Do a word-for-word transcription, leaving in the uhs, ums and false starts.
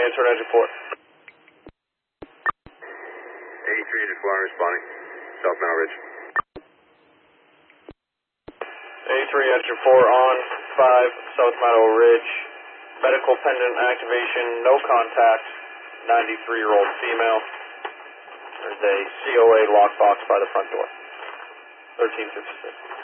answer engine four. eighty-three, engine four, I'm responding. South Meadow Ridge. eighty-three, engine four on, five, South Meadow Ridge. Medical pendant activation, no contact, ninety-three-year-old female. There's a C O A lockbox by the front door. thirteen fifty-six.